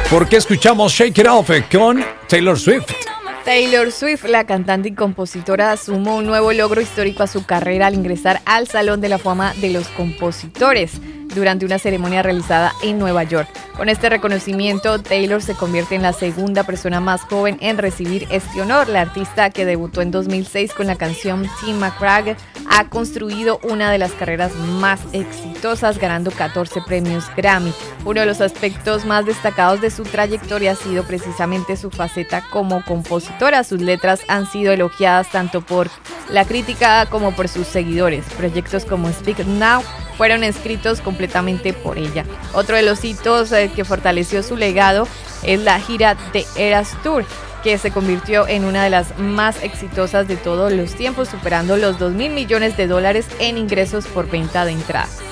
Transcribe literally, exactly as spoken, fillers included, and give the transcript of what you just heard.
¿Por qué escuchamos Shake It Off con Taylor Swift? Taylor Swift, la cantante y compositora, sumó un nuevo logro histórico a su carrera al ingresar al Salón de la Fama de los Compositores durante una ceremonia realizada en Nueva York. Con este reconocimiento, Taylor se convierte en la segunda persona más joven en recibir este honor. La artista, que debutó en dos mil seis con la canción Tim McGraw, ha construido una de las carreras más exitosas, ganando catorce premios Grammy. Uno de los aspectos más destacados de su trayectoria ha sido precisamente su faceta como compositora. Sus letras han sido elogiadas tanto por la crítica como por sus seguidores. Proyectos como Speak Now fueron escritos completamente por ella. Otro de los hitos eh, que fortaleció su legado es la gira The Eras Tour, que se convirtió en una de las más exitosas de todos los tiempos, superando los dos mil millones de dólares en ingresos por venta de entradas.